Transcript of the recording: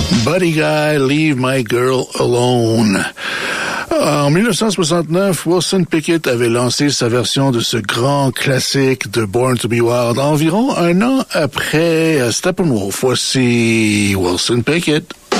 Buddy Guy, Leave My Girl Alone. En 1969, Wilson Pickett avait lancé sa version de ce grand classique de Born to be Wild environ un an après Steppenwolf. Voici Wilson Pickett.